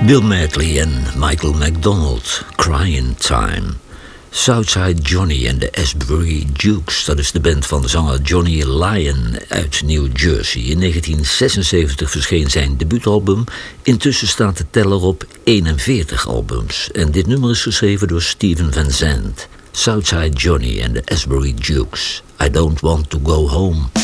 Bill Medley en Michael McDonald, Crying Time. Southside Johnny en de Asbury Jukes, dat is de band van de zanger Johnny Lyon uit New Jersey. In 1976 verscheen zijn debuutalbum. Intussen staat de teller op 41 albums. En dit nummer is geschreven door Steven Van Zandt. Southside Johnny en de Asbury Jukes. I don't want to go home.